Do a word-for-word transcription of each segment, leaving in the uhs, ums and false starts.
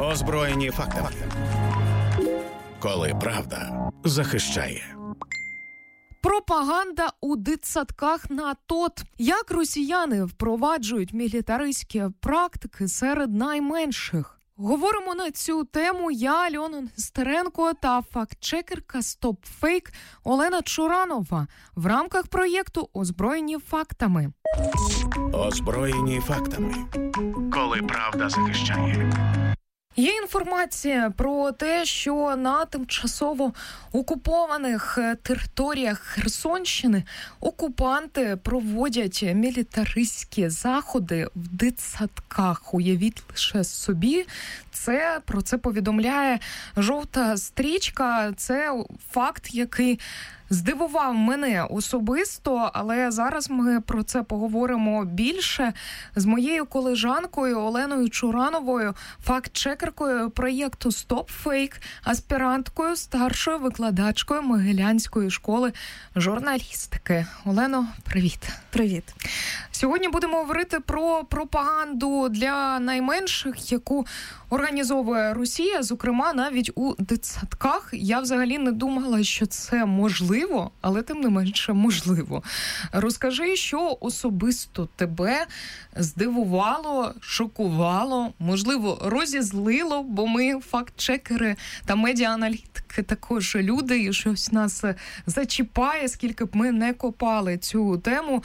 Озброєні фактами. Коли правда захищає. Пропаганда у дитсадках на ТОТ. Як росіяни впроваджують мілітаристські практики серед найменших? Говоримо на цю тему я, Альона Нестеренко, та фактчекерка StopFake Олена Чуранова в рамках проєкту «Озброєні фактами». Озброєні фактами. Коли правда захищає. Є інформація про те, що на тимчасово окупованих територіях Херсонщини окупанти проводять мілітаристські заходи в дитсадках. Уявіть лише собі, це про це повідомляє жовта стрічка. Це факт, який здивував мене особисто, але зараз ми про це поговоримо більше з моєю колежанкою Оленою Чурановою, факт-чекеркою проєкту StopFake, аспіранткою, старшою викладачкою Могилянської школи журналістики. Олено, привіт. Привіт. Сьогодні будемо говорити про пропаганду для найменших, яку організовує Росія, зокрема навіть у дитсадках. Я взагалі не думала, що це можливо, але тим не менше можливо. Розкажи, що особисто тебе здивувало, шокувало, можливо, розізлило, бо ми факт-чекери та медіа-аналітики також люди, і щось нас зачіпає, скільки б ми не копали цю тему.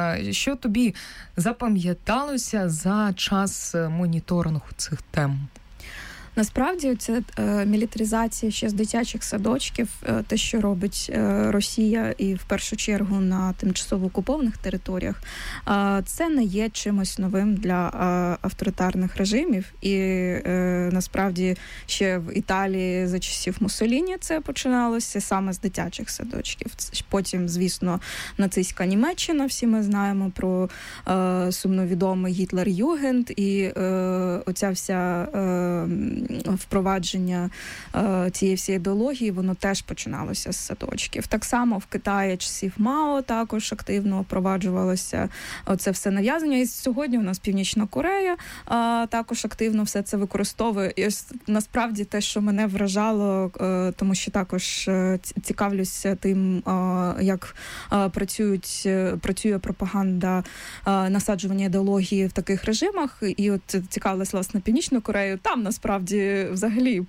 Що тобі запам'яталося за час моніторингу цих тем? Насправді, це е, мілітаризація ще з дитячих садочків, е, те, що робить е, Росія і в першу чергу на тимчасово окупованих територіях, е, це не є чимось новим для е, авторитарних режимів. І е, насправді ще в Італії за часів Муссоліні це починалося саме з дитячих садочків. Потім, звісно, нацистська Німеччина, всі ми знаємо про е, сумновідомий Гітлер-Югенд і е, оця вся е, впровадження е, цієї всієї ідеології, воно теж починалося з садочків. Так само в Китаї часів Мао також активно впроваджувалося це все нав'язання. І сьогодні у нас Північна Корея е, також активно все це використовує. І ось насправді те, що мене вражало, е, тому що також е, цікавлюся тим, е, як е, працюють, е, працює пропаганда е, насаджування ідеології в таких режимах. І от цікавилась, власне, Північну Корею. Там насправді взагалі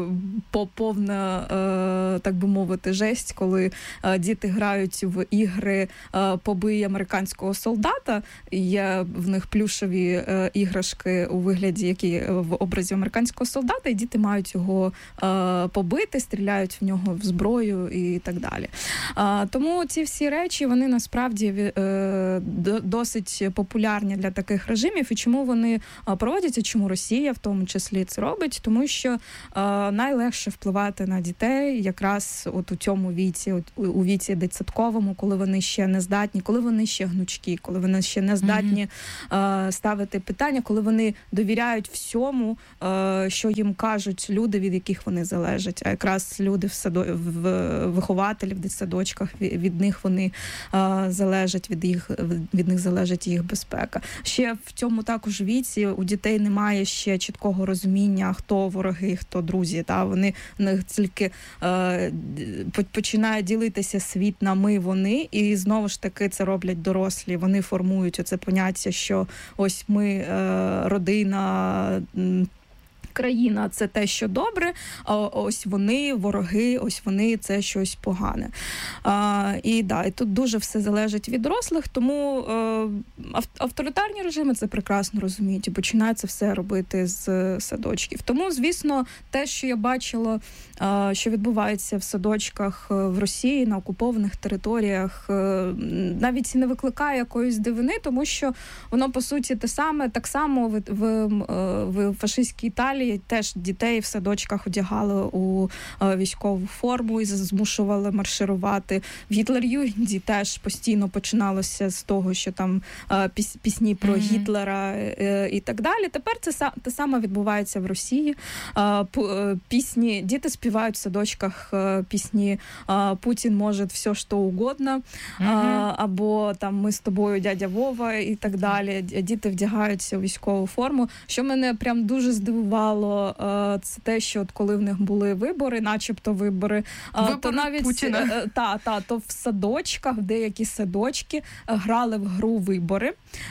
повна, так би мовити, жесть, коли діти грають в ігри «Побий американського солдата». Є в них плюшеві іграшки у вигляді, які в образі американського солдата, і діти мають його побити, стріляють в нього в зброю і так далі. Тому ці всі речі, вони насправді досить популярні для таких режимів. І чому вони проводяться, чому Росія в тому числі це робить? Тому що е, найлегше впливати на дітей якраз от у цьому віці, от, у, у віці дитсадковому, коли вони ще не здатні, коли вони ще гнучкі, коли вони ще не здатні mm-hmm. е, ставити питання, коли вони довіряють всьому, е, що їм кажуть люди, від яких вони залежать. А якраз люди в, садо... в вихователі в дитсадочках, від, від них вони е, залежать, від, їх, від них залежить їх безпека. Ще в цьому також віці у дітей немає ще чіткого розуміння, хто вороги, хто друзі. Та вони не тільки е, починають ділитися світ на ми, вони, і знову ж таки це роблять дорослі. Вони формують оце поняття, що ось ми е, родина, країна – це те, що добре, а ось вони вороги, ось вони – це щось погане. А, і, да, і тут дуже все залежить від дорослих, тому е, авторитарні режими це прекрасно розуміють і починають це все робити з садочків. Тому, звісно, те, що я бачила, е, що відбувається в садочках в Росії, на окупованих територіях, е, навіть не викликає якоїсь дивини, тому що воно, по суті, те саме, так само в, в, в фашистській Італії теж дітей в садочках одягали у військову форму і змушували марширувати. В Гітлер-Югенді теж постійно починалося з того, що там пісні про mm-hmm. Гітлера і так далі. Тепер це те саме відбувається в Росії. Пісні, діти співають в садочках пісні «Путін може все, що угодно», mm-hmm. або там «Ми з тобою, дядя Вова» і так далі. Діти вдягаються у військову форму. Що мене прям дуже здивувало, стало це те, що от коли в них були вибори, начебто вибори, вибори то навіть Путіна. Та, та, то в садочках, в деякі садочки грали в гру вибори.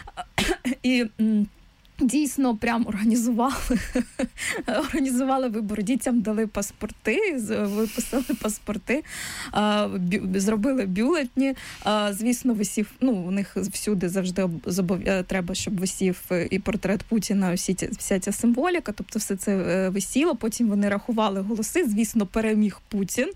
І дійсно прям організували організували вибори. Дітям дали паспорти, виписали паспорти, бю, зробили бюлетні. Звісно, висів, ну, у них всюди завжди треба, щоб висів і портрет Путіна, всі ці, вся ця символіка, тобто все це висіло. Потім вони рахували голоси. Звісно, переміг Путін.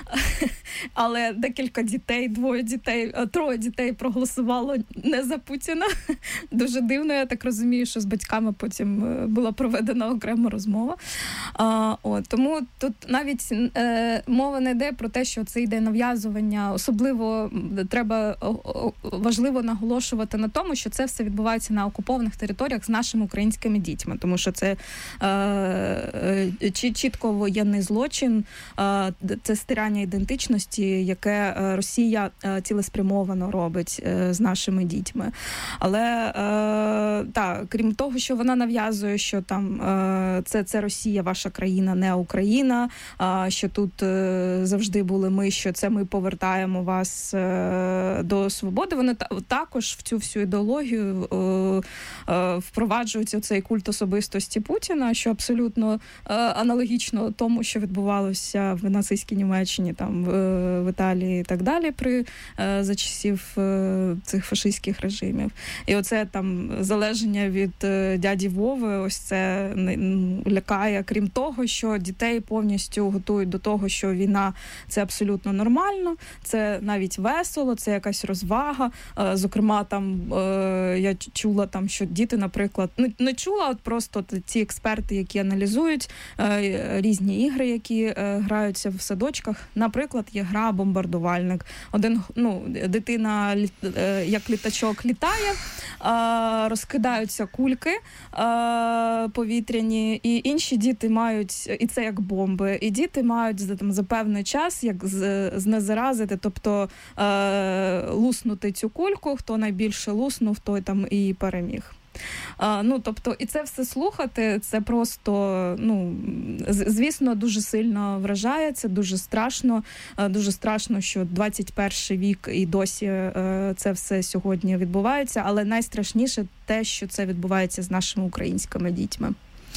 Але декілька дітей, двоє дітей, троє дітей проголосувало не за Путіна. Дуже дивно, я так розумію, що з батьками потім була проведена окрема розмова. А, от, тому тут навіть е, мова не йде про те, що це йде нав'язування. Особливо треба о, важливо наголошувати на тому, що це все відбувається на окупованих територіях з нашими українськими дітьми, тому що це е, е, чітко воєнний злочин, е, це стирання ідентичності, яке Росія е, цілеспрямовано робить е, з нашими дітьми. Але е, так, крім того, що вона нав'язує, що там е, це, це Росія, ваша країна, не Україна, е, що тут е, завжди були ми, що це ми повертаємо вас е, до свободи. Вони та, також в цю всю ідеологію е, е, впроваджують цей культ особистості Путіна, що абсолютно е, аналогічно тому, що відбувалося в нацистській Німеччині, там в, в Італії і так далі, при е, за часів е, цих фашистських режимів. І оце там залеження від дяді Вови, ось це лякає, крім того, що дітей повністю готують до того, що війна – це абсолютно нормально, це навіть весело, це якась розвага. Зокрема, там я чула, там, що діти, наприклад, ну, не чула, от просто ці експерти, які аналізують різні ігри, які граються в садочках. Наприклад, є гра «Бомбардувальник». Один, ну, дитина, як літачок, літає, розкидаються кульки повітряні, і інші діти мають, і це як бомби, і діти мають за, там, за певний час як знезаразити, тобто е, луснути цю кульку, хто найбільше луснув, той там і переміг. А, ну, тобто, і це все слухати, це просто, ну, звісно, дуже сильно вражає, це дуже страшно, дуже страшно, що двадцять перший вік і досі е, це все сьогодні відбувається, але найстрашніше те, що це відбувається з нашими українськими дітьми.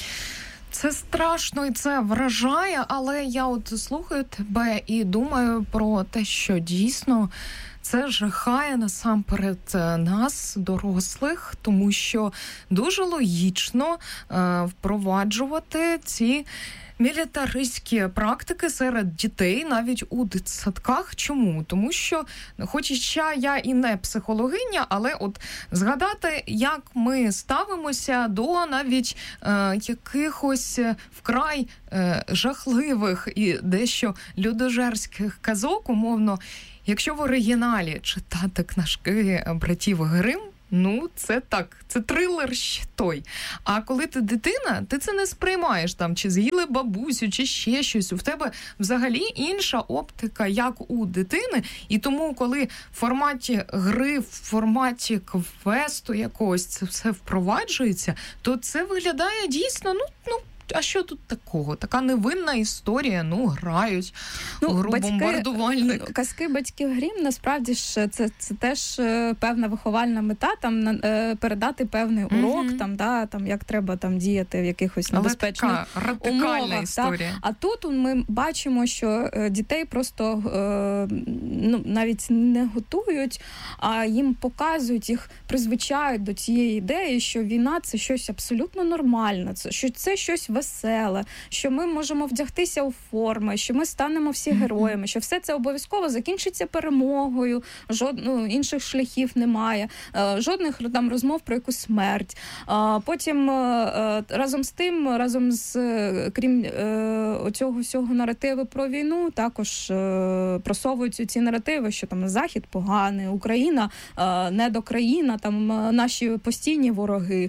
Це страшно і це вражає, але я от слухаю тебе і думаю про те, що дійсно це жахає насамперед нас, дорослих, тому що дуже логічно е, впроваджувати ці мілітаристські практики серед дітей, навіть у дитсадках. Чому? Тому що, хоча я і не психологиня, але от згадати, як ми ставимося до навіть е, якихось вкрай е, жахливих і дещо людожерських казок, умовно, якщо в оригіналі читати книжки братів Грим, ну, це так, це трилер ще той. А коли ти дитина, ти це не сприймаєш, там, чи з'їли бабусю, чи ще щось. У тебе взагалі інша оптика, як у дитини. І тому, коли в форматі гри, в форматі квесту якогось це все впроваджується, то це виглядає дійсно, ну, ну, а що тут такого? Така невинна історія, ну, грають ну, гру батьки, бомбардувальник. Казки батьків Грім, насправді ж, це, це теж певна виховальна мета, там, е, передати певний mm-hmm. урок, там, да, там, як треба там діяти в якихось небезпечних умовах. Але така радикальна історія. Та. А тут ми бачимо, що дітей просто е, ну, навіть не готують, а їм показують, їх призвичають до цієї ідеї, що війна – це щось абсолютно нормальне, це, що це щось веселе, що ми можемо вдягтися у форми, що ми станемо всі героями, що все це обов'язково закінчиться перемогою, жод... ну, інших шляхів немає, жодних там розмов про якусь смерть. Потім разом з тим, разом з, крім оцього всього наративу про війну, також просовуються ці наративи, що там Захід поганий, Україна недокраїна, там наші постійні вороги.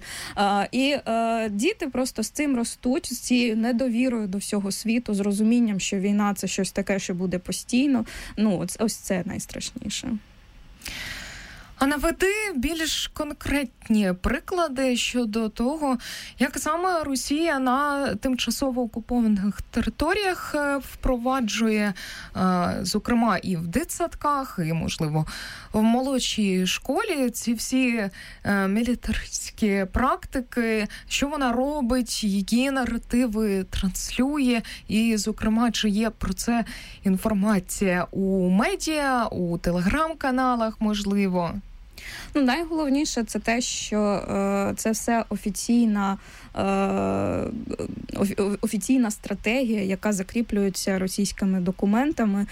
І діти просто з цим ростуть, з цією недовірою до всього світу, з розумінням, що війна – це щось таке, що буде постійно. Ну, ось це найстрашніше. А наведи більш конкретні приклади щодо того, як саме Росія на тимчасово окупованих територіях впроваджує, зокрема, і в дитсадках, і, можливо, в молодшій школі ці всі мілітаристські практики, що вона робить, які наративи транслює, і, зокрема, чи є про це інформація у медіа, у телеграм-каналах, можливо? Ну, найголовніше це те, що е, це все офіційна, е, офіційна стратегія, яка закріплюється російськими документами.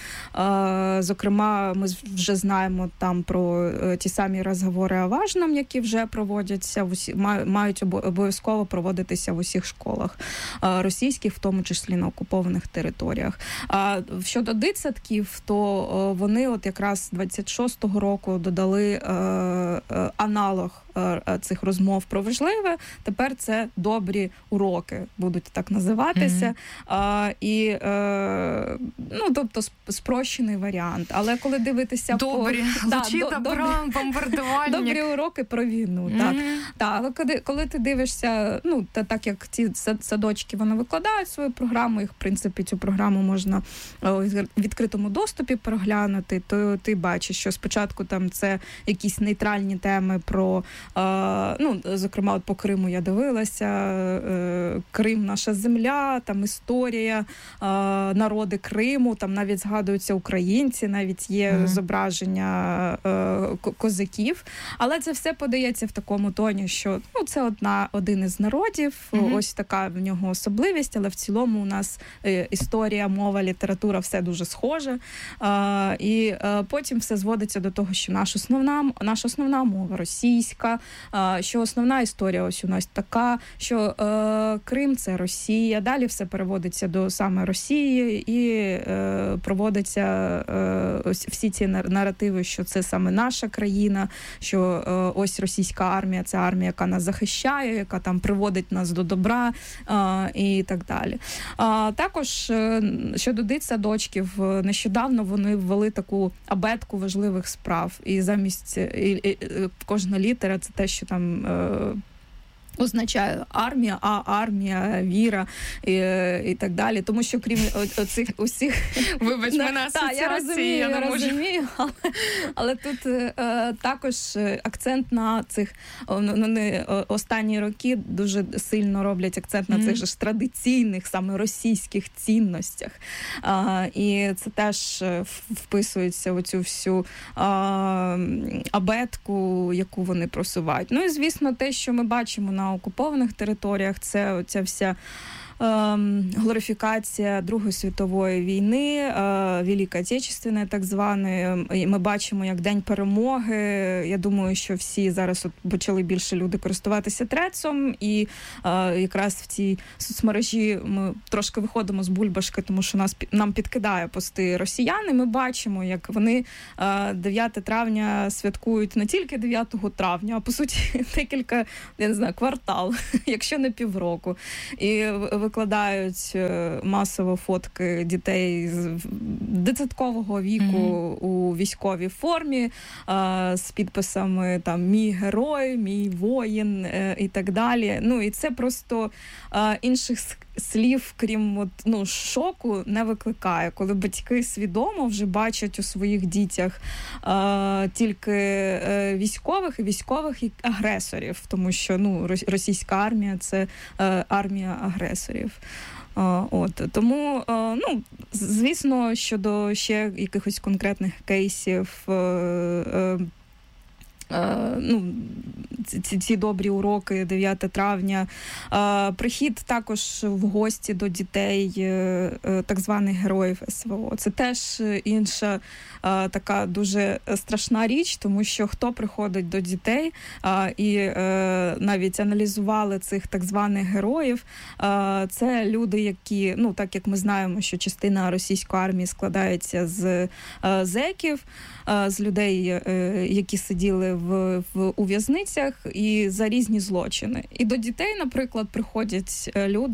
Е, зокрема, ми вже знаємо там про е, ті самі розговори о важном, які вже проводяться, в усі, мають обов'язково проводитися в усіх школах е, російських, в тому числі на окупованих територіях. А щодо дитсадків, то е, вони от якраз двадцять шостого року додали е, аналог цих розмов про важливе. Тепер це добрі уроки будуть так називатися. Mm-hmm. А, і, е, ну, тобто, спрощений варіант. Але коли дивитися добрі, по... Лучіда, да, Брам, бомбардувальник. Добрі уроки про війну. Mm-hmm. Так. Так, але коли, коли ти дивишся, ну, та, так як ці садочки, вони викладають свою програму, їх, в принципі, цю програму можна у відкритому доступі переглянути, то ти бачиш, що спочатку там це якісь нейтральні теми про, е, ну, зокрема, от по Криму я дивилася, е, Крим – наша земля, там історія, е, народи Криму, там навіть згадуються українці, навіть є mm-hmm. зображення е, козаків, але це все подається в такому тоні, що, ну, це одна, один із народів, mm-hmm. ось така в нього особливість, але в цілому у нас е, історія, мова, література, все дуже схоже, е, і е, потім все зводиться до того, що наша основна, наша основна мова російська, що основна історія ось у нас така, що е, Крим – це Росія, далі все переводиться до саме Росії і е, проводиться е, ось всі ці наративи, що це саме наша країна, що е, ось російська армія – це армія, яка нас захищає, яка там приводить нас до добра е, і так далі. А також е, щодо дитсадочків, нещодавно вони ввели таку абетку важливих справ, і замість і, і, кожна літера – це те, що там е, означає армія, а армія, віра і, і так далі. Тому що крім оцих усіх... Вибач, мене асоціації, я розумію, я, я не можу. розумію, але, але тут е, також акцент на цих вони останні роки дуже сильно роблять акцент на mm-hmm. цих же ж традиційних, саме російських цінностях. Е, і це теж вписується в цю всю е, абетку, яку вони просувають. Ну і, звісно, те, що ми бачимо на окупованих територіях, це оця вся глорифікація Другої світової війни, Великої Отечественної так званої. Ми бачимо, як День перемоги. Я думаю, що всі зараз от почали більше люди користуватися трецом, і якраз в цій соцмережі ми трошки виходимо з бульбашки, тому що нас, нам підкидає пости росіяни. Ми бачимо, як вони дев'яте травня святкують не тільки дев'ятого травня, а по суті декілька, я не знаю, квартал, якщо не півроку. І викладають масово фотки дітей з дитсадкового віку mm-hmm. у військовій формі з підписами там «Мій герой», «Мій воїн» і так далі. Ну і це просто інших слів, крім от, ну, шоку, не викликає, коли батьки свідомо вже бачать у своїх дітях е, тільки е, військових і військових агресорів, тому що, ну, російська армія – це е, армія агресорів. Е, от. Тому, е, ну, звісно, щодо ще якихось конкретних кейсів, е, е, ну, ці, ці добрі уроки дев'яте травня. Прихід також в гості до дітей так званих героїв ес ве о. Це теж інша така дуже страшна річ, тому що хто приходить до дітей і навіть аналізували цих так званих героїв, це люди, які, ну, так як ми знаємо, що частина російської армії складається з зеків, з людей, які сиділи в, в у в'язницях і за різні злочини. І до дітей, наприклад, приходять люди,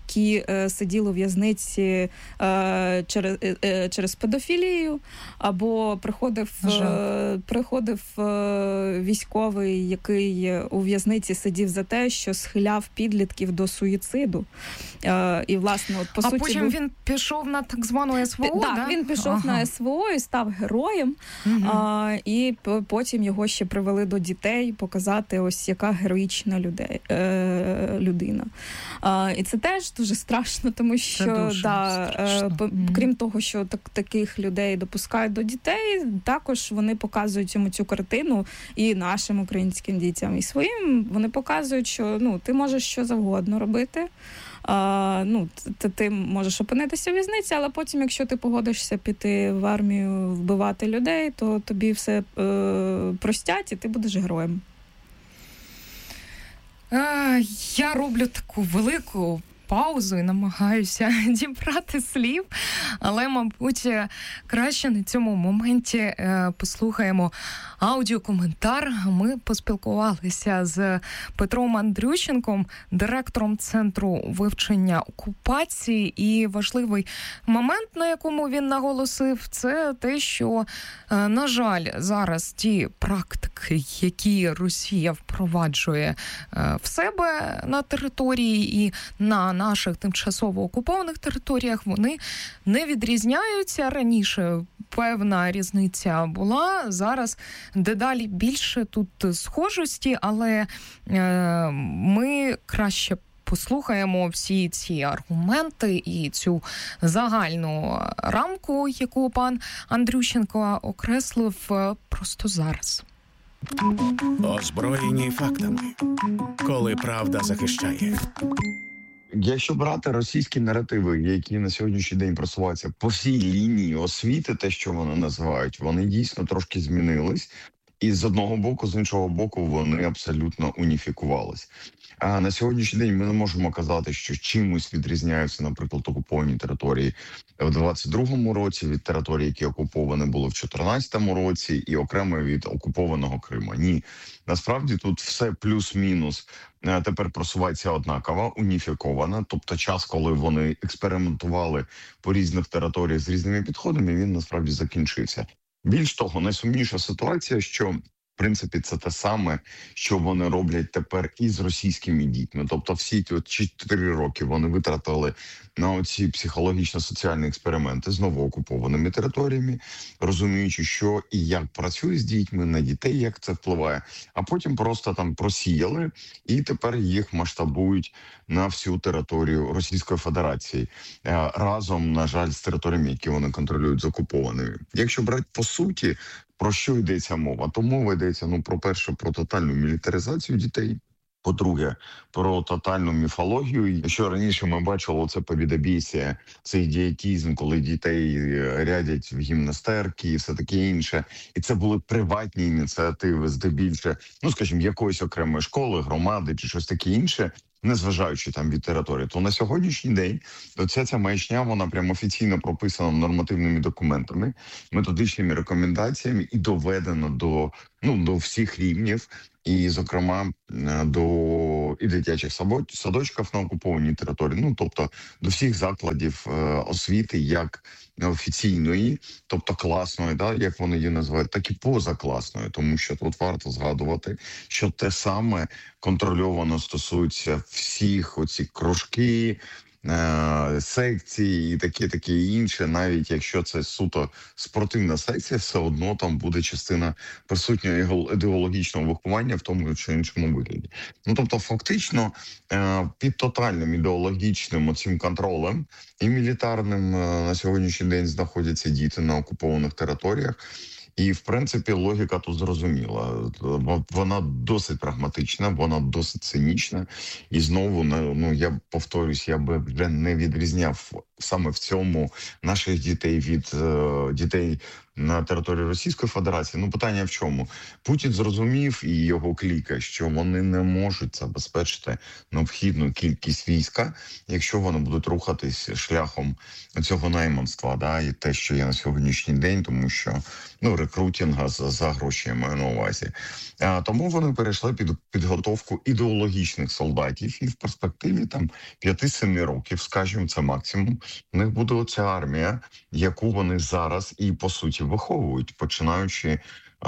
які е, сиділи у в'язниці е, через, е, через педофілію, або приходив, е, приходив е, військовий, який у в'язниці сидів за те, що схиляв підлітків до суїциду. Е, і, власне, от, по а суті, потім був... він пішов на так звану ес ве о, Так, да? він пішов ага. на ес ве о і став героєм, угу. а, і потім його ще привели до дітей, показати ось яка героїчна людей, е, людина. А, і це теж дуже страшно, тому що, да, е, по, угу. крім того, що так, таких людей допускають до дітей, також вони показують йому цю картину і нашим українським дітям, і своїм. Вони показують, що ну, ти можеш що завгодно робити. А, ну, ти, ти можеш опинитися в в'язниці, але потім, якщо ти погодишся піти в армію, вбивати людей, то тобі все е, простять, і ти будеш героєм. Е, я роблю таку велику паузу і намагаюся дібрати слів, але, мабуть, краще на цьому моменті е, послухаємо аудіокоментар. Ми поспілкувалися з Петром Андрющенком, директором Центру вивчення окупації, і важливий момент, на якому він наголосив, це те, що, е, на жаль, зараз ті практики, які Росія впроваджує е, в себе на території і на наших тимчасово окупованих територіях, вони не відрізняються. Раніше певна різниця була, зараз дедалі більше тут схожості, але е, ми краще послухаємо всі ці аргументи і цю загальну рамку, яку пан Андрющенко окреслив просто зараз. Озброєні фактами. Коли правда захищає. Якщо брати російські наративи, які на сьогоднішній день просуваються по всій лінії освіти, те, що вони називають, вони дійсно трошки змінились. І з одного боку, з іншого боку, вони абсолютно уніфікувались. А на сьогоднішній день ми не можемо казати, що чимось відрізняються, наприклад, окуповані території в двадцять другому році від території, які окуповані були в чотирнадцятому році, і окремо від окупованого Криму. Ні, насправді тут все плюс-мінус тепер просувається однаково, уніфіковано. Тобто час, коли вони експериментували по різних територіях з різними підходами, він насправді закінчився. Більш того, найсумніша ситуація, що, в принципі, це те саме, що вони роблять тепер із російськими дітьми. Тобто всі ті чотири роки вони витратили на оці психологічно-соціальні експерименти з новоокупованими територіями, розуміючи, що і як працює з дітьми, на дітей, як це впливає, а потім просто там просіяли і тепер їх масштабують на всю територію Російської Федерації. Разом, на жаль, з територіями, які вони контролюють, з окупованими. Якщо брати по суті, про що йдеться мова? То мова йдеться, ну, про перше, про тотальну мілітаризацію дітей. По-друге, про тотальну міфологію. Якщо раніше ми бачили це повідобійся, цей дієтізм, коли дітей рядять в гімнастерки і все таке інше. І це були приватні ініціативи, здебільше, ну, скажімо, якоїсь окремої школи, громади чи щось таке інше, незважаючи там від території, то на сьогоднішній день оця ця маячня, вона прямо офіційно прописана нормативними документами, методичними рекомендаціями і доведена до, ну, до всіх рівнів, і, зокрема, до і дитячих садочків на окупованій території, ну, тобто до всіх закладів освіти, як офіційної, тобто класної, да, як вони її називають, так і позакласної, тому що тут варто згадувати, що те саме контрольовано стосується всіх оці кружки, секції і таке, таке інше, навіть якщо це суто спортивна секція, все одно там буде частина присутнього ідеологічного виховання в тому чи іншому вигляді. Ну, тобто, фактично, під тотальним ідеологічним оцим контролем і мілітарним на сьогоднішній день знаходяться діти на окупованих територіях. І, в принципі, логіка тут зрозуміла. Вона досить прагматична, вона досить цинічна. І знову, ну, я повторюсь, я би вже не відрізняв саме в цьому наших дітей від е, дітей на території Російської Федерації. Ну, питання в чому? Путін зрозумів і його кліка, що вони не можуть забезпечити необхідну кількість війська, якщо вони будуть рухатись шляхом цього найманства, да, і те, що є на сьогоднішній день, тому що, ну, рекрутинга за, за гроші, я маю на увазі. А, тому вони перейшли під підготовку ідеологічних солдатів, і в перспективі там п'яти-семи років, скажімо, це максимум, у них буде оця армія, яку вони зараз і, по суті, виховують, починаючи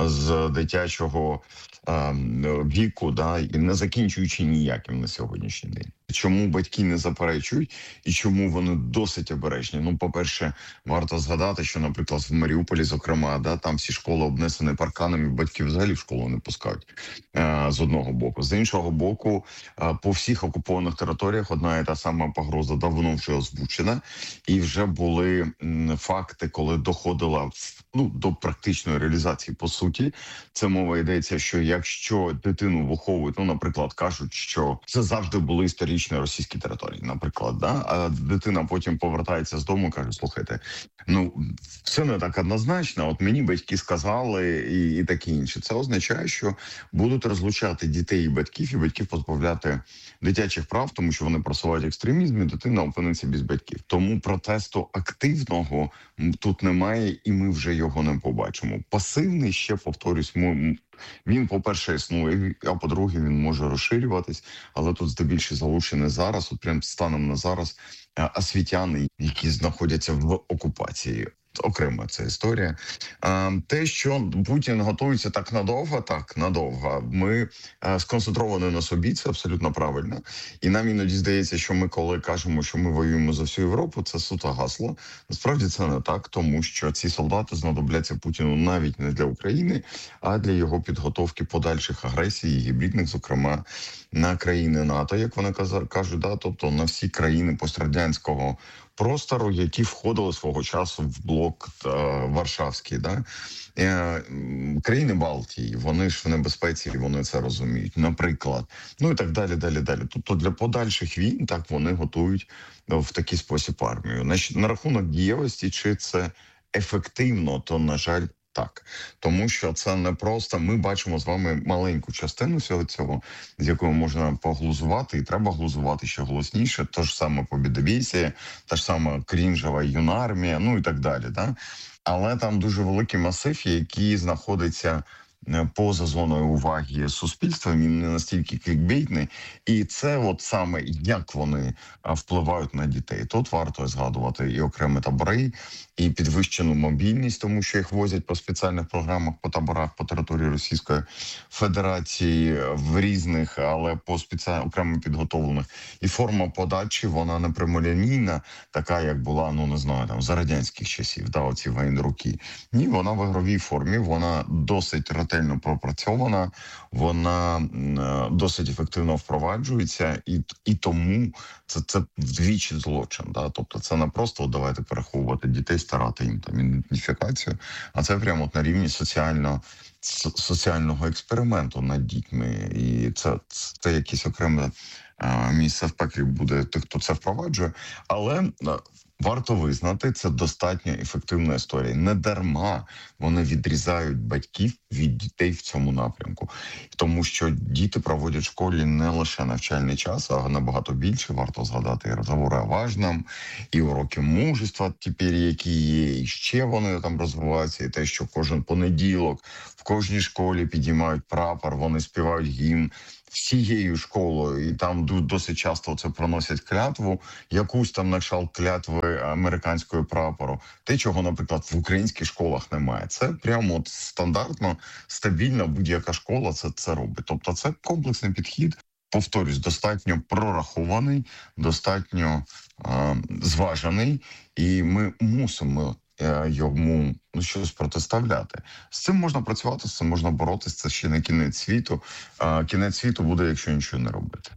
з дитячого е, віку, да, і не закінчуючи ніяким на сьогоднішній день. Чому батьки не заперечують і чому вони досить обережні? Ну, по-перше, варто згадати, що, наприклад, в Маріуполі, зокрема, да, там всі школи обнесені парканами, батьки взагалі в школу не пускають е, з одного боку. З іншого боку, е, по всіх окупованих територіях одна і та сама погроза давно вже озвучена, і вже були м, факти, коли доходила ну, до практичної реалізації. По суті, це мова йдеться, що якщо дитину виховують, ну, наприклад, кажуть, що це завжди були історичні російські території, наприклад, да, а дитина потім повертається з дому і каже: слухайте, ну, все не так однозначно, от мені батьки сказали і, і таке інше. Це означає, що будуть розлучати дітей і батьків, і батьків позбавляти дитячих прав, тому що вони просувають екстремізм, і дитина опиниться без батьків. Тому протесту активного тут немає, і ми вже його не побачимо. Пасивний, ще повторюсь, він, по-перше, існує, а по-друге, він може розширюватись, але тут здебільшого залучені зараз, от прям станом на зараз, освітяни, які знаходяться в окупації. Окрема ця історія. Те, що Путін готується так надовго, так, надовго. Ми сконцентровані на собі, це абсолютно правильно. І нам іноді здається, що ми, коли кажемо, що ми воюємо за всю Європу, це суто гасло. Насправді це не так, тому що ці солдати знадобляться Путіну навіть не для України, а для його підготовки подальших агресій, гібридних, зокрема, на країни НАТО, як вони кажуть, да, тобто на всі країни пострадянського простору, які входили свого часу в блок та, Варшавський. Да? Е, країни Балтії, вони ж в небезпеці, і вони це розуміють, наприклад. Ну і так далі, далі, далі. Тобто для подальших війн так вони готують в такий спосіб армію. На, на рахунок дієвості, чи це ефективно, то, на жаль, так, тому що це не просто, ми бачимо з вами маленьку частину всього цього, з якою можна поглузувати, і треба глузувати ще голосніше, то ж саме Побєдобєсія, та ж сама крінжова юнармія, ну і так далі. Да? Але там дуже великий масив, який знаходиться поза зоною уваги суспільства, він не настільки клікбейтний, і це от саме як вони впливають на дітей. Тут варто згадувати і окремі табори, і підвищену мобільність, тому що їх возять по спеціальних програмах по таборах по території Російської Федерації в різних, але по спеціально окремо підготовлених. І форма подачі, вона не прямолінійна, така як була, ну не знаю, там за радянських часів, да, оці воєнруки. Ні, вона в ігровій формі, вона досить ретельно пропрацьована, вона е, досить ефективно впроваджується, і, і тому це, це вдвічі злочин. Да? Тобто це не просто давайте переховувати дітей, старати їм там ідентифікацію, а це прямо от на рівні соціально, соціального експерименту над дітьми. І це, це якесь окреме е, місце в пеклі буде тих, хто це впроваджує. Але е, варто визнати, це достатньо ефективна історія. Не дарма вони відрізають батьків від дітей в цьому напрямку. Тому що діти проводять в школі не лише навчальний час, а набагато більше. Варто згадати і розговори о важному, і уроки мужества тепер, які є, і ще вони там розвиваються, і те, що кожен понеділок в кожній школі підіймають прапор, вони співають гімн всією школою, і там досить часто це проносять клятву, якусь там накшалт клятви американського прапору. Те, чого, наприклад, в українських школах немає. Це прямо от стандартно, стабільно будь-яка школа це, це робить. Тобто це комплексний підхід, повторюсь, достатньо прорахований, достатньо е, зважений, і ми мусимо йому ну, щось протиставляти. З цим можна працювати, з цим можна боротися, це ще не кінець світу. А кінець світу буде, якщо нічого не робити.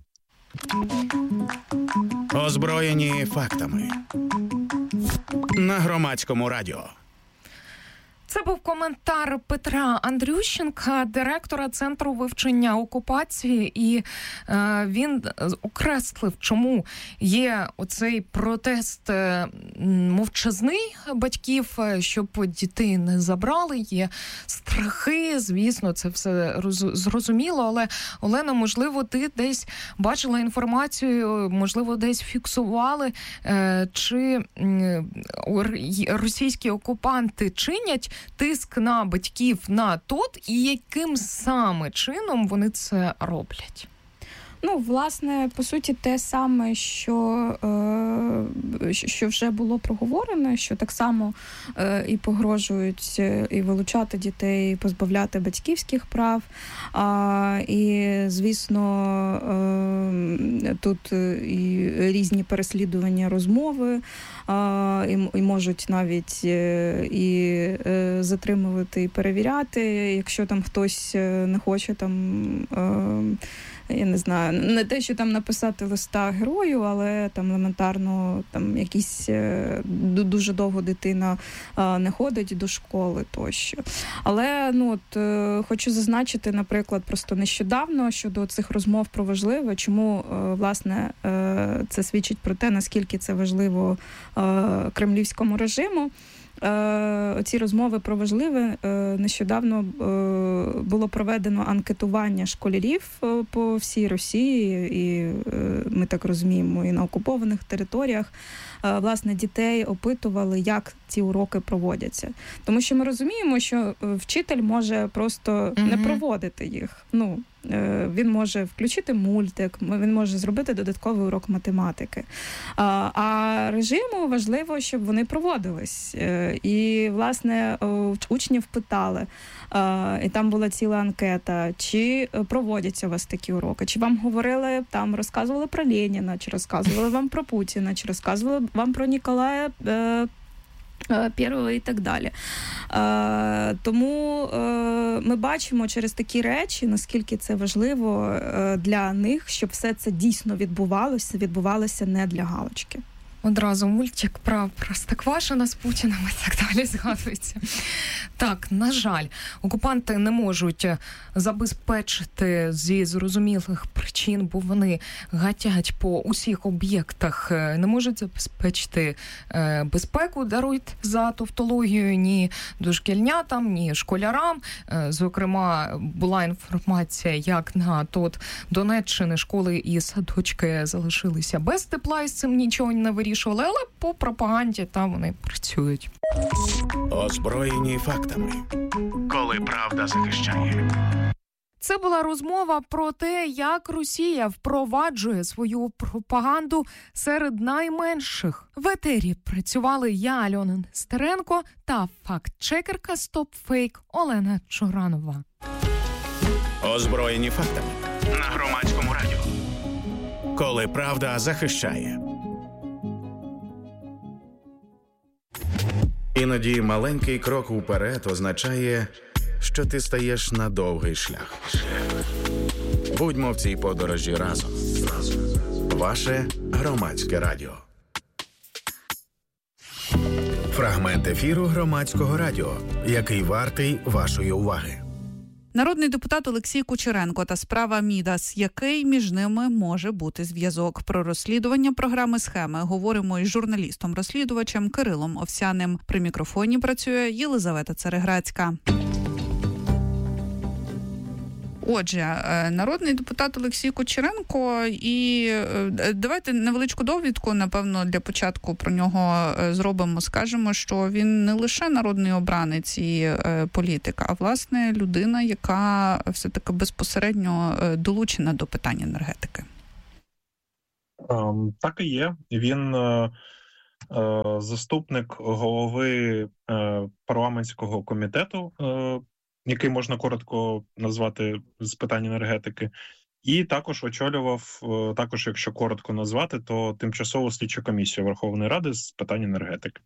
Озброєні фактами. На Громадському радіо. Це був коментар Петра Андрющенка, директора Центру вивчення окупації, і е, він окреслив, чому є оцей протест е, мовчазний батьків, щоб дітей не забрали, є страхи, звісно, це все роз, зрозуміло, але, Олена, можливо, ти десь бачила інформацію, можливо, десь фіксували, е, чи е, російські окупанти чинять тиск на батьків на ТОТ, і яким саме чином вони це роблять? Ну, власне, по суті, те саме, що, е, що вже було проговорено, що так само е, і погрожують і вилучати дітей, і позбавляти батьківських прав. А, і, звісно, е, тут і різні переслідування розмови, а, і, і можуть навіть і е, затримувати, і перевіряти, якщо там хтось не хоче там... Е, я не знаю, не те, що там написати листа герою, але там елементарно там якісь дуже довго дитина не ходить до школи тощо. Але ну от хочу зазначити, наприклад, просто нещодавно щодо цих розмов про важливе, чому власне це свідчить про те, наскільки це важливо кремлівському режиму. Оці розмови про важливе. Нещодавно було проведено анкетування школярів по всій Росії, і ми так розуміємо, і на окупованих територіях. Власне, дітей опитували, як ці уроки проводяться. Тому що ми розуміємо, що вчитель може просто mm-hmm. не проводити їх. Ну, він може включити мультик, він може зробити додатковий урок математики. А режиму важливо, щоб вони проводились. І, власне, учнів питали, і там була ціла анкета, чи проводяться у вас такі уроки, чи вам говорили, там розказували про Леніна, чи розказували вам про Путіна, чи розказували вам про Ніколая Першого і так далі. Е, тому е, ми бачимо через такі речі, наскільки це важливо е, для них, щоб все це дійсно відбувалося, відбувалося не для галочки. Одразу мультик про Простоквашино з Путіним і так далі згадується. Так, на жаль, окупанти не можуть забезпечити зі зрозумілих причин, бо вони гатять по усіх об'єктах, не можуть забезпечити е, безпеку, дарують за тавтологію ні дошкільнятам, ні школярам. Е, зокрема, була інформація, як на тот Донеччини школи і садочки залишилися без тепла, і з цим нічого не вирішували, але по пропаганді там вони працюють. Озброєні фактами. Коли правда захищає. Це була розмова про те, як Росія впроваджує свою пропаганду серед найменших. В етері працювали я, Альона Нестеренко, та факт-чекерка «Стопфейк» Олена Чоранова. Озброєні фактами. На Громадському радіо. Коли правда захищає. Іноді маленький крок уперед означає, що ти стаєш на довгий шлях. Будьмо в цій подорожі разом. Ваше Громадське радіо. Фрагмент ефіру Громадського радіо, який вартий вашої уваги. Народний депутат Олексій Кучеренко та справа Мідас. Який між ними може бути зв'язок? Про розслідування програми «Схеми» говоримо із журналістом-розслідувачем Кирилом Овсяним. При мікрофоні працює Єлизавета Цареградська. Отже, народний депутат Олексій Кучеренко, і давайте невеличку довідку, напевно, для початку про нього зробимо. Скажемо, що він не лише народний обранець і політик, а, власне, людина, яка все-таки безпосередньо долучена до питань енергетики. Так і є. Він заступник голови парламентського комітету, який можна коротко назвати з питань енергетики, і також очолював, також якщо коротко назвати, то тимчасову слідчу комісію Верховної Ради з питань енергетики.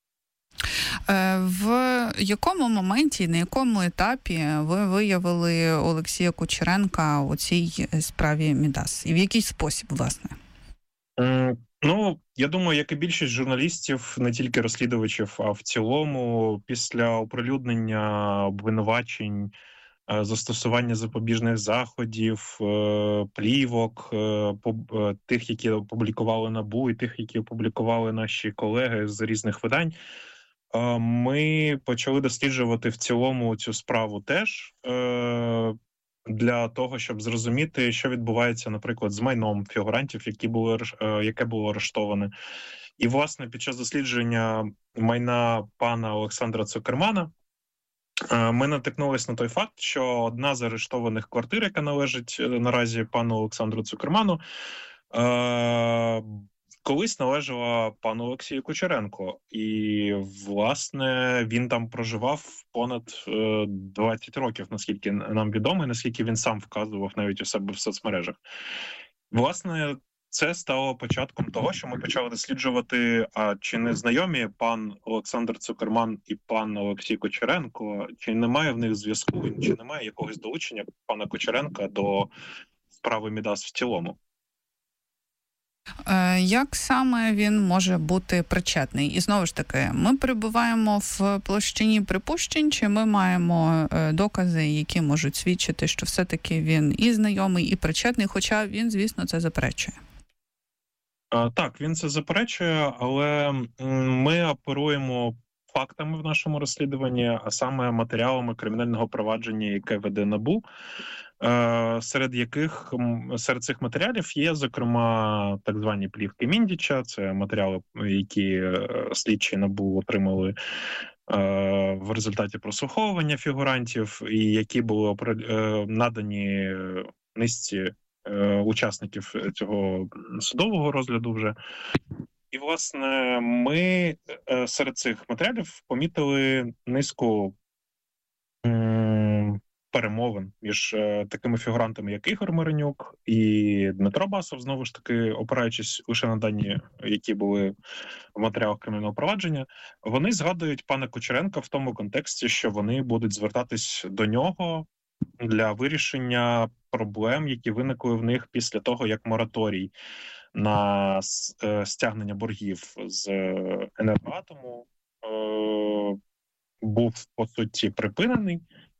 В якому моменті, на якому етапі ви виявили Олексія Кучеренка у цій справі Мідас? І в який спосіб, власне? Ну, я думаю, як і більшість журналістів, не тільки розслідувачів, а в цілому, після оприлюднення обвинувачень, застосування запобіжних заходів, плівок, тих, які опублікували НАБУ, і тих, які опублікували наші колеги з різних видань, ми почали досліджувати в цілому цю справу теж для того, щоб зрозуміти, що відбувається, наприклад, з майном фігурантів, які були, яке було арештоване. І, власне, під час дослідження майна пана Олександра Цукермана ми натикнулись на той факт, що одна з арештованих квартир, яка належить наразі пану Олександру Цукерману, колись належала пану Олексію Кучеренку. І, власне, він там проживав понад двадцять років, наскільки нам відомо, і наскільки він сам вказував навіть у себе в соцмережах. Власне, це стало початком того, що ми почали досліджувати, а чи не знайомі пан Олександр Цукерман і пан Олексій Кучеренко, чи немає в них зв'язку, чи немає якогось долучення пана Кучеренка до справи Мідас в цілому. Як саме він може бути причетний? І знову ж таки, ми перебуваємо в площині припущень, чи ми маємо докази, які можуть свідчити, що все-таки він і знайомий, і причетний, хоча він, звісно, це заперечує? Так, він це заперечує, але ми оперуємо фактами в нашому розслідуванні, а саме матеріалами кримінального провадження, яке веде НАБУ, серед яких, серед цих матеріалів є, зокрема, так звані плівки Міндіча, це матеріали, які слідчі НАБУ отримали в результаті прослуховування фігурантів, і які були надані низці учасників цього судового розгляду вже. І, власне, ми серед цих матеріалів помітили низку перемовин між такими фігурантами, як Ігор Миронюк і Дмитро Басов, знову ж таки, опираючись лише на дані, які були в матеріалах кримінального провадження. Вони згадують пана Кучеренка в тому контексті, що вони будуть звертатись до нього для вирішення проблем, які виникли в них після того, як мораторій на стягнення боргів з Енергоатому був, по суті, припинений.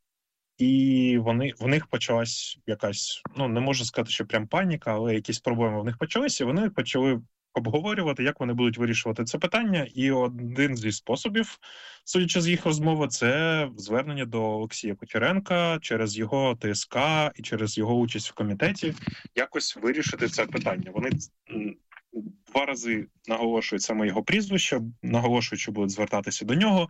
І вони, в них почалась якась, ну, не можу сказати, що прям паніка, але якісь проблеми в них почалися, і вони почали обговорювати, як вони будуть вирішувати це питання. І один зі способів, судячи з їх розмови, це звернення до Олексія Кучеренка через його ТСК і через його участь в комітеті якось вирішити це питання. Вони два рази наголошують саме його прізвище, наголошують, що будуть звертатися до нього.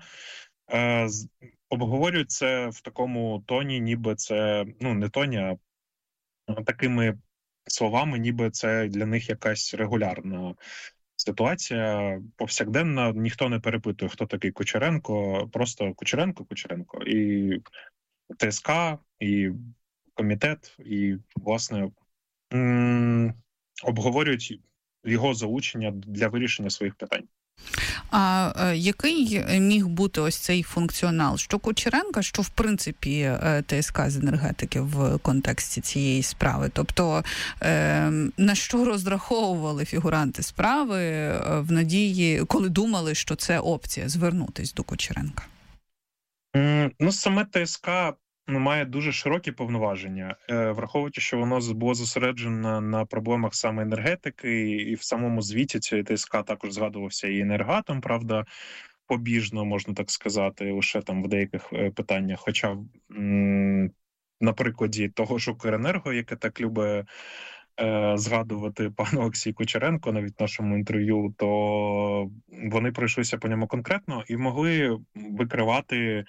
Обговорюють це в такому тоні, ніби це, ну, не тоні, а такими словами, ніби це для них якась регулярна ситуація, повсякденна. Ніхто не перепитує, хто такий Кучеренко, просто Кучеренко, Кучеренко. І ТСК, і комітет, і, власне, м- обговорюють його залучення для вирішення своїх питань. А який міг бути ось цей функціонал? Що Кучеренка, що, в принципі, ТСК з енергетики в контексті цієї справи? Тобто, на що розраховували фігуранти справи в надії, коли думали, що це опція звернутись до Кучеренка? Ну, саме ТСК має дуже широкі повноваження, враховуючи, що воно було зосереджено на проблемах саме енергетики, і в самому звіті цієї ТСК також згадувався і Енергоатом, правда, побіжно, можна так сказати, лише там в деяких питаннях. Хоча м- на прикладі того ж Укренерго, яке так любить е- згадувати пан Олексій Кучеренко навіть в нашому інтерв'ю, то вони пройшлися по ньому конкретно і могли викривати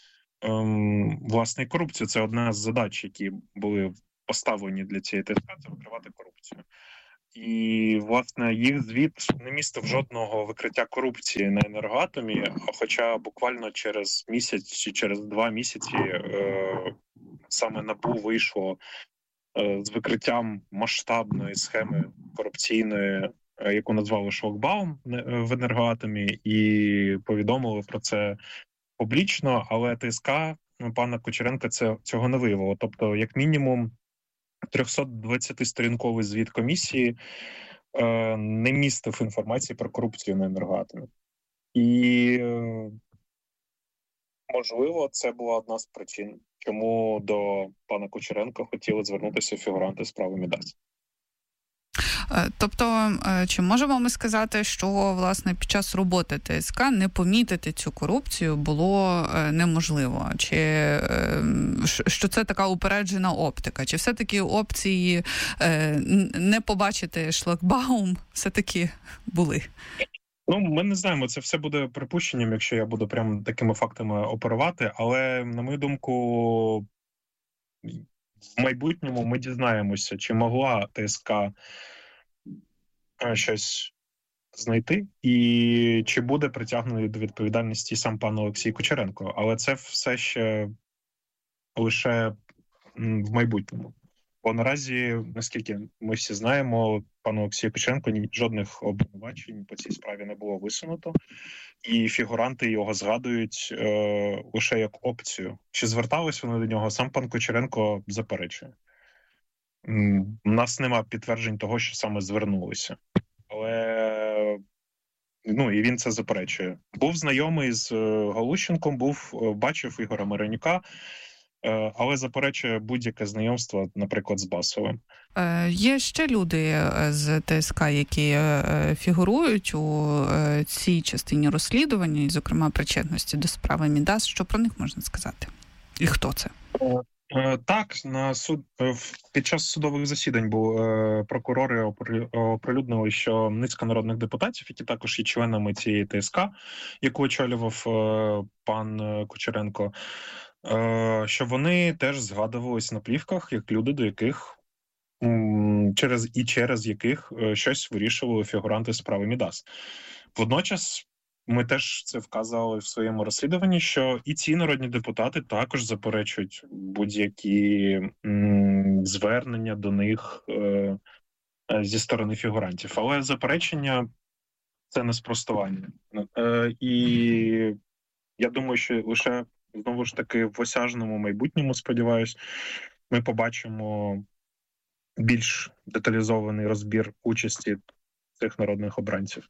власне, корупцію. Це одна з задач, які були поставлені для цієї ТСК, це викривати корупцію. І, власне, їх звіт не містив жодного викриття корупції на Енергоатомі, хоча буквально через місяць чи через два місяці е, саме НАБУ вийшло е, з викриттям масштабної схеми корупційної, е, яку назвали шлагбаум в Енергоатомі, і повідомили про це публічно, але ТСК пана Кучеренка це, цього не виявило. Тобто, як мінімум, трьохсот двадцятисторінковий звіт комісії е, не містив інформації про корупцію на енергоатомі. І, е, можливо, це була одна з причин, чому до пана Кучеренка хотіли звернутися фігуранти справи Мідас. Тобто, чи можемо ми сказати, що, власне, під час роботи ТСК не помітити цю корупцію було неможливо? Чи що це така упереджена оптика? Чи все-таки опції не побачити шлагбаум все-таки були? Ну, ми не знаємо, це все буде припущенням, якщо я буду прямо такими фактами оперувати, але, на мою думку, в майбутньому ми дізнаємося, чи могла ТСК щось знайти, і чи буде притягнений до відповідальності сам пан Олексій Кучеренко. Але це все ще лише в майбутньому. Бо наразі, наскільки ми всі знаємо, пану Олексію Кучеренко ні, жодних обвинувачень по цій справі не було висунуто, і фігуранти його згадують е, лише як опцію. Чи звертались вони до нього, сам пан Кучеренко заперечує. У нас нема підтверджень того, що саме звернулися. Але, ну, і він це заперечує. Був знайомий з Галущенком, був, бачив Ігоря Миронюка, але заперечує будь-яке знайомство, наприклад, з Басовим. Є ще люди з ТСК, які фігурують у цій частині розслідування, і, зокрема, причетності до справи Мідас. Що про них можна сказати? І хто це? Так, на суд під час судових засідань був прокурори оприлюднили, що низка народних депутатів, які також є членами цієї ТСК, яку очолював пан Кучеренко, що вони теж згадувались на плівках як люди, до яких через і через яких щось вирішували фігуранти справи Мідас. Водночас ми теж це вказали в своєму розслідуванні, що і ці народні депутати також заперечують будь-які м, звернення до них е, зі сторони фігурантів. Але заперечення – це не спростування. Е, і я думаю, що лише, знову ж таки, в осяжному майбутньому, сподіваюсь, ми побачимо більш деталізований розбір участі цих народних обранців.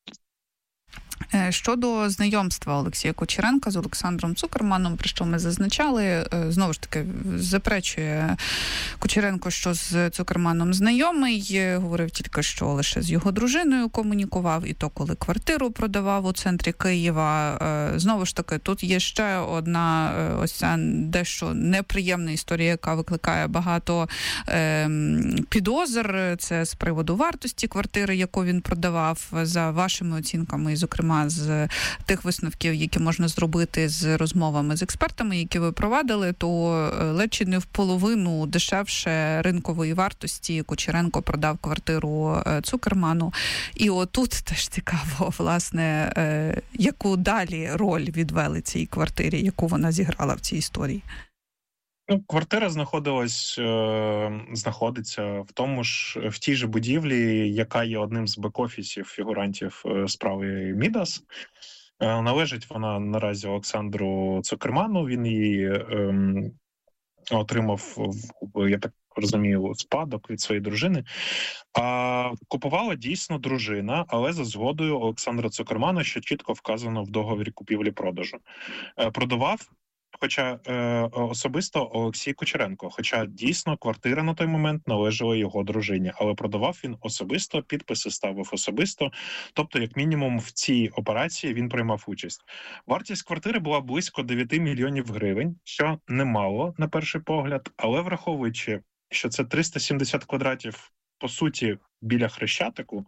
Щодо знайомства Олексія Кучеренка з Олександром Цукерманом, про що ми зазначали, знову ж таки, заперечує Кучеренко, що з Цукерманом знайомий, говорив тільки, що лише з його дружиною комунікував, і то, коли квартиру продавав у центрі Києва. Знову ж таки, тут є ще одна ось ця дещо неприємна історія, яка викликає багато е, підозр. Це з приводу вартості квартири, яку він продавав, за вашими оцінками, і, зокрема, з тих висновків, які можна зробити з розмовами з експертами, які ви провадили, то ледь чи не в половину дешевше ринкової вартості Кучеренко продав квартиру Цукерману. І отут теж цікаво, власне, яку далі роль відвели цій квартирі, яку вона зіграла в цій історії. Ну, квартира знаходилась, е, знаходиться в тому ж, в тій же будівлі, яка є одним з бек-офісів фігурантів справи Мідас. Е, належить вона наразі Олександру Цукерману. Він її е, отримав, я так розумію, спадок від своєї дружини. А купувала дійсно дружина, але за згодою Олександра Цукермана, що чітко вказано в договорі купівлі-продажу. Е, продавав Хоча е, особисто Олексій Кучеренко, хоча дійсно квартира на той момент належала його дружині, але продавав він особисто, підписи ставив особисто, тобто, як мінімум, в цій операції він приймав участь. Вартість квартири була близько дев'ять мільйонів гривень, що немало на перший погляд, але враховуючи, що це триста сімдесят квадратів, по суті, біля Хрещатику,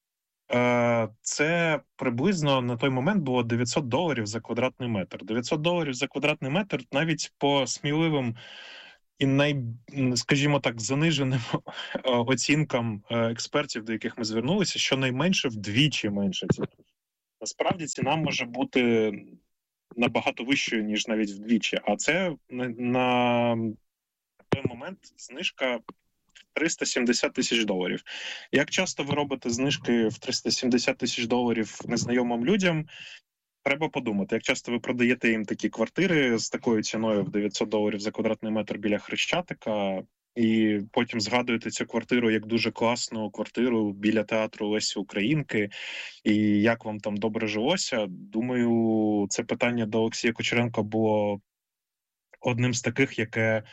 це приблизно на той момент було дев'ятсот доларів за квадратний метр. дев'ятсот доларів за квадратний метр навіть по сміливим і най, скажімо так, заниженим оцінкам експертів, до яких ми звернулися, щонайменше вдвічі менше ціна. Насправді ціна може бути набагато вищою, ніж навіть вдвічі. А це на, на той момент знижка триста сімдесят тисяч доларів. Як часто ви робите знижки в триста сімдесят тисяч доларів незнайомим людям, треба подумати. Як часто ви продаєте їм такі квартири з такою ціною в дев'ятсот доларів за квадратний метр біля Хрещатика, і потім згадуєте цю квартиру як дуже класну квартиру біля театру Лесі Українки, і як вам там добре жилося. Думаю, це питання до Олексія Кучеренка було одним з таких, яке,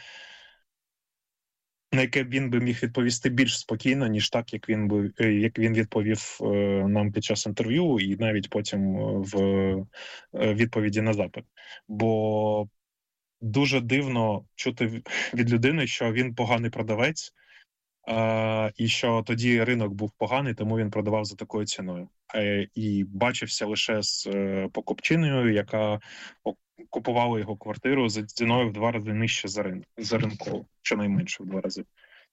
на яке він би міг відповісти більш спокійно, ніж так, як він би, як він відповів нам під час інтерв'ю і навіть потім в відповіді на запит. Бо дуже дивно чути від людини, що він поганий продавець, і що тоді ринок був поганий, тому він продавав за такою ціною. І бачився лише з покупчиною, яка купувала його квартиру за ціною в два рази нижче за, рин... за ринкову, щонайменше в два рази.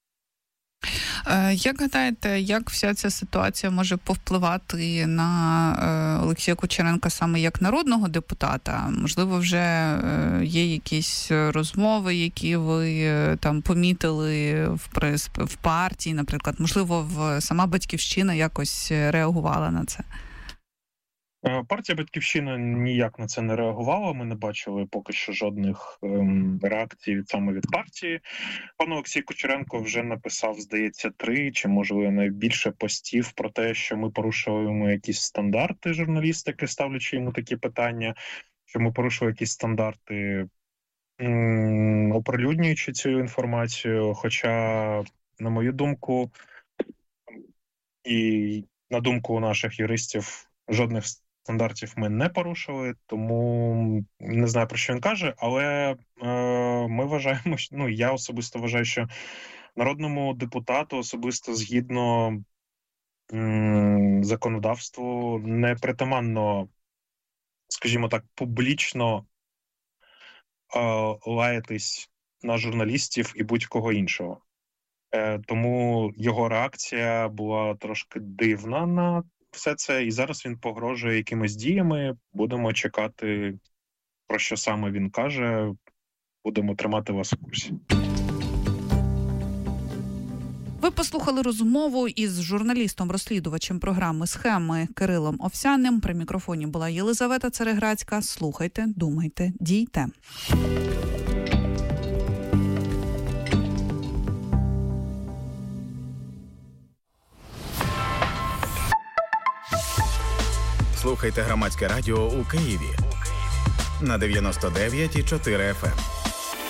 Як гадаєте, як вся ця ситуація може повпливати на Олексія Кучеренка саме як народного депутата? Можливо, вже є якісь розмови, які ви там помітили в, прес... в партії, наприклад? Можливо, в... сама Батьківщина якось реагувала на це? Партія «Батьківщина» ніяк на це не реагувала. Ми не бачили поки що жодних ем, реакцій саме від партії. Пан Олексій Кучеренко вже написав, здається, три чи, можливо, найбільше постів про те, що ми порушуємо якісь стандарти журналістики, ставлячи йому такі питання, що ми порушуємо якісь стандарти, ем, оприлюднюючи цю інформацію. Хоча, на мою думку, і на думку наших юристів, жодних стандартів ми не порушили, тому не знаю, про що він каже, але е, ми вважаємо, що, ну, я особисто вважаю, що народному депутату особисто згідно м, законодавству не притаманно, скажімо так, публічно е, лаятись на журналістів і будь-кого іншого. Е, тому його реакція була трошки дивна на все це, і зараз він погрожує якимись діями. Будемо чекати, про що саме він каже. Будемо тримати вас у курсі. Ви послухали розмову із журналістом-розслідувачем програми «Схеми» Кирилом Овсянним. При мікрофоні була Єлизавета Цереграцька. Слухайте, думайте, дійте. Слухайте Громадське радіо у Києві на дев'яносто дев'ять і чотири еф ем.